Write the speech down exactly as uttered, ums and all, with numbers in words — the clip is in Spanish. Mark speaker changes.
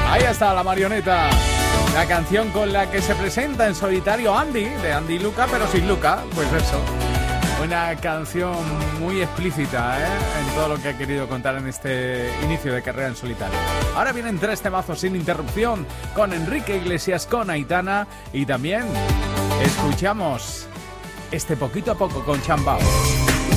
Speaker 1: Ahí está la marioneta. La canción con la que se presenta en solitario Andy, de Andy y Luca, pero sin Luca, pues eso. Una canción muy explícita, ¿eh? En todo lo que ha querido contar en este inicio de carrera en solitario. Ahora vienen tres temazos sin interrupción con Enrique Iglesias, con Aitana, y también escuchamos este Poquito a Poco con Chambao.